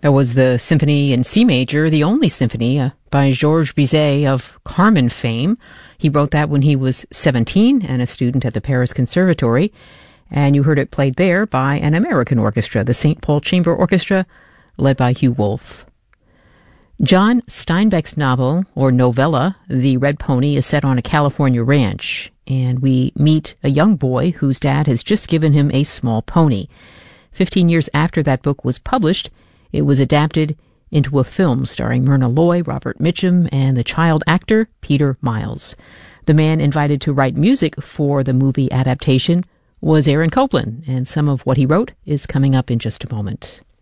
That was the Symphony in C major, the only symphony by Georges Bizet of Carmen fame. He wrote that when he was 17 and a student at the Paris Conservatory. And you heard it played there by an American orchestra, the St. Paul Chamber Orchestra, led by Hugh Wolf. John Steinbeck's novel, or novella, The Red Pony, is set on a California ranch, and we meet a young boy whose dad has just given him a small pony. 15 years after that book was published, it was adapted into a film starring Myrna Loy, Robert Mitchum, and the child actor Peter Miles. The man invited to write music for the movie adaptation was Aaron Copland, and some of what he wrote is coming up in just a moment.